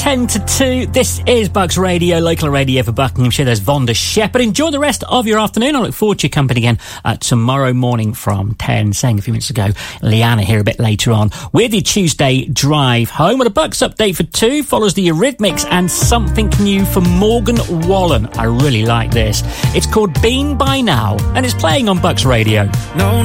10 to 2. This is Bucks Radio, local radio for Buckinghamshire. There's Vonda Shepherd. Enjoy the rest of your afternoon. I look forward to your company again tomorrow morning from 10. Saying a few minutes ago, Leanna here a bit later on with your Tuesday drive home. With a Bucks update for 2 follows the Eurythmics and something new from Morgan Wallen. I really like this. It's called Been By Now and it's playing on Bucks Radio. No.